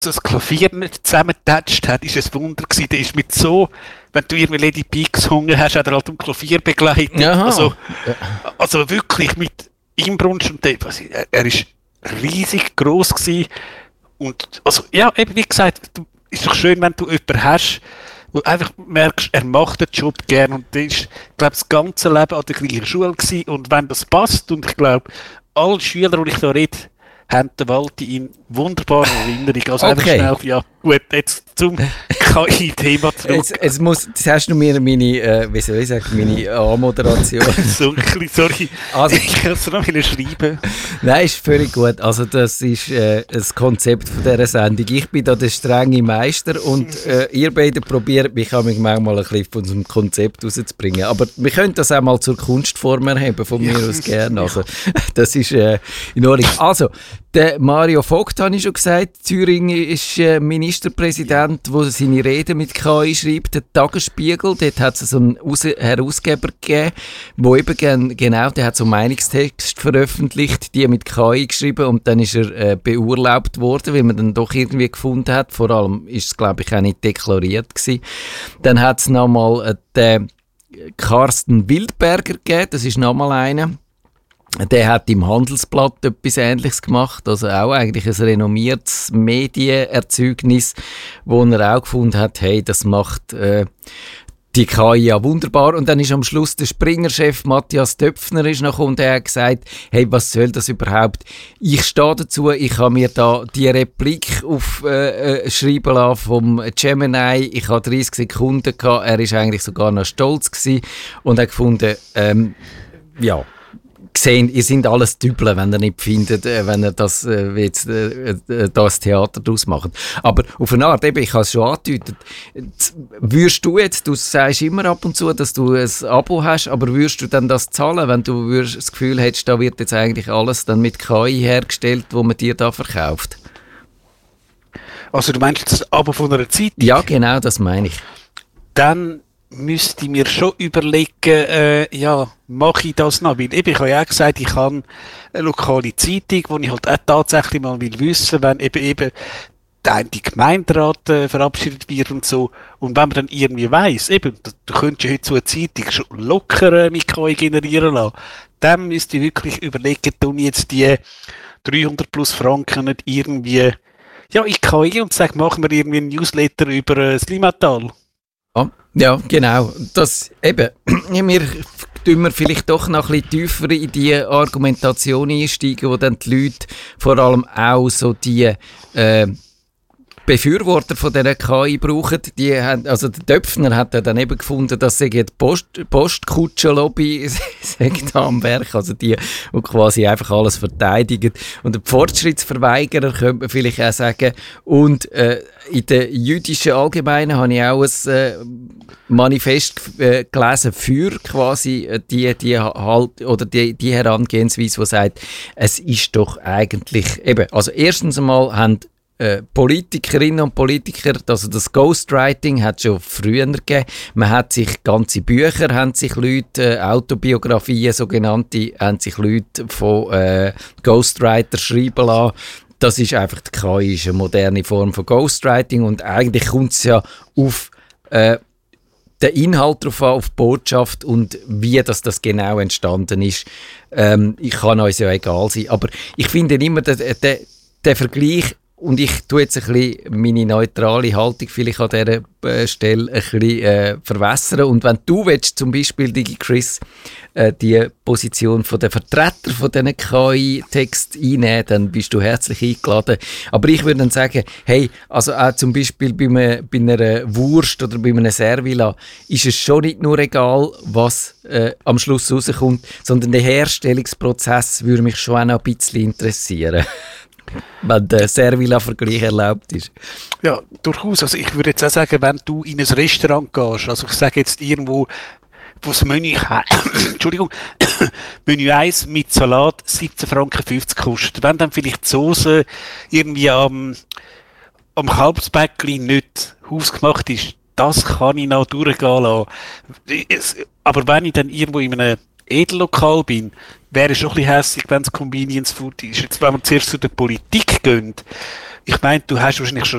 das Klavier nicht zusammengetatscht hat, ist ein Wunder gewesen. Der ist mit so, wenn du irgendwie Lady P gesungen hast, hat er halt am Klavier begleitet. Also wirklich mit Inbrunst und dem. Er ist riesig gross gewesen. Und also, ja, eben wie gesagt, ist doch schön, wenn du jemanden hast, wo du einfach merkst, er macht den Job gern und der ist, glaube das ganze Leben an der gleichen Schule gewesen. Und wenn das passt, und ich glaube, alle Schüler, die ich da rede, haben den Walti in wunderbarer Erinnerung. Also einfach schnell, ja gut, jetzt zum KI-Thema zurück. Jetzt hast du mir meine, wie soll ich sagen, meine Anmoderation. So, sorry, also, ich kann es noch schreiben. Nein, ist völlig gut. Also das ist das Konzept von dieser Sendung. Ich bin da der strenge Meister und ihr beide probiert mich manchmal ein bisschen von unserem Konzept rauszubringen. Aber wir können das auch mal zur Kunstform erheben, von mir aus gerne. Also das ist in Ordnung. Also, der Mario Vogt, habe ich schon gesagt, Thüringen ist Ministerpräsident, der seine Rede mit KI schreibt, der Tagesspiegel, dort hat es so einen Herausgeber gegeben, der eben der hat so einen Meinungstext veröffentlicht, die mit KI geschrieben und dann ist er beurlaubt worden, weil man dann doch irgendwie gefunden hat, vor allem ist es glaube ich auch nicht deklariert gewesen. Dann hat es nochmal den Carsten Wildberger gegeben, das ist nochmal einer. Der hat im Handelsblatt etwas Ähnliches gemacht, also auch eigentlich ein renommiertes Medienerzeugnis, wo er auch gefunden hat, hey, das macht die KI ja wunderbar. Und dann ist am Schluss der Springer-Chef Matthias Döpfner ist noch und er hat gesagt, hey, was soll das überhaupt? Ich stehe dazu, ich habe mir da die Replik aufschreiben lassen vom Gemini, ich habe 30 Sekunden gehabt, er ist eigentlich sogar noch stolz gewesen und hat gefunden, gesehen, ihr seid alles Dübel, wenn ihr nicht findet, wenn ihr das das Theater daraus macht. Aber auf eine Art, eben, ich habe es schon angedeutet, würdest du jetzt, du sagst immer ab und zu, dass du ein Abo hast, aber würdest du dann das zahlen, wenn du das Gefühl hättest, da wird jetzt eigentlich alles dann mit KI hergestellt, wo man dir da verkauft? Also du meinst das Abo von einer Zeitung? Ja, genau, das meine ich. Dann müsste ich mir schon überlegen, mache ich das noch? Weil eben, ich habe ja auch gesagt, ich habe eine lokale Zeitung, wo ich halt auch tatsächlich mal wissen will, wenn eben der eine Gemeinderat verabschiedet wird und so. Und wenn man dann irgendwie weiss, eben, du könntest ja heute so eine Zeitung schon locker mit KI generieren lassen, dann müsste ich wirklich überlegen, tue ich jetzt die 300 plus Franken nicht irgendwie, in KI und sage, machen wir irgendwie einen Newsletter über das Limmatal. Ja, genau. Das eben, wir tun wir vielleicht doch noch ein bisschen tiefer in die Argumentation einsteigen, wo dann die Leute, vor allem auch so die Befürworter von dieser KI brauchen. Die haben, also der Döpfner hat ja dann eben gefunden, dass sie die Postkutschen-Lobby da am Werk, also die quasi einfach alles verteidigen. Und der Fortschrittsverweigerer könnte man vielleicht auch sagen. Und in der jüdischen Allgemeinen habe ich auch ein Manifest gelesen für quasi die Herangehensweise, die sagt, es ist doch eigentlich eben, also erstens einmal haben Politikerinnen und Politiker, also das Ghostwriting hat es schon früher gegeben. Man hat sich ganze Bücher, haben sich Leute, Autobiografien, sogenannte, haben sich Leute von Ghostwriter schreiben lassen. Das ist einfach, die KI ist eine moderne Form von Ghostwriting und eigentlich kommt es ja auf den Inhalt drauf an, auf die Botschaft und wie das genau entstanden ist. Ich kann uns ja egal sein, aber ich finde immer, der Vergleich. Und ich tue jetzt ein bisschen meine neutrale Haltung vielleicht an dieser Stelle ein bisschen verwässern. Und wenn du willst, zum Beispiel, DigiChris, die Position von der Vertreter von diesen KI-Text einnehmen, dann bist du herzlich eingeladen. Aber ich würde dann sagen, hey, also auch zum Beispiel bei einer Wurst oder bei einem Servila ist es schon nicht nur egal, was am Schluss rauskommt, sondern der Herstellungsprozess würde mich schon auch noch ein bisschen interessieren. Wenn der Servila-Vergleich erlaubt ist. Ja, durchaus. Also ich würde jetzt auch sagen, wenn du in ein Restaurant gehst, also ich sage jetzt irgendwo, wo das Menü, Entschuldigung, Menü 1 mit Salat 17,50 Franken kostet, wenn dann vielleicht die Soße irgendwie am Kalbsbäckli nicht hausgemacht ist, das kann ich noch durchgehen lassen. Aber wenn ich dann irgendwo in einem Edellokal bin, wäre es schon ein bisschen hässlich, wenn es Convenience Food ist. Jetzt, wenn wir zuerst zu der Politik gehen, Ich meine, du hast wahrscheinlich schon